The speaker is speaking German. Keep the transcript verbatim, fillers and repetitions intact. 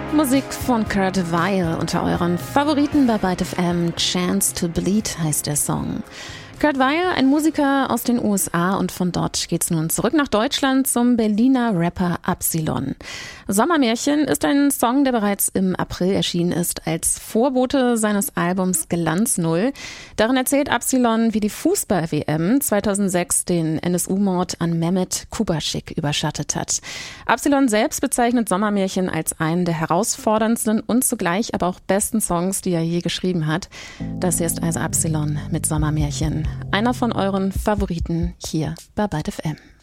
Musik von Kurt Weill unter euren Favoriten bei Byte F M. Chance to Bleed heißt der Song. Kurt Weill, ein Musiker aus den U S A, und von dort geht's nun zurück nach Deutschland zum Berliner Rapper Absilon. Sommermärchen ist ein Song, der bereits im April erschienen ist, als Vorbote seines Albums Glanz Null. Darin erzählt Absilon, wie die Fußball-W M zweitausendsechs den N S U-Mord an Mehmet Kubaschik überschattet hat. Absilon selbst bezeichnet Sommermärchen als einen der herausforderndsten und zugleich aber auch besten Songs, die er je geschrieben hat. Das hier ist also Absilon mit Sommermärchen. Einer von euren Favoriten hier bei Byte F M.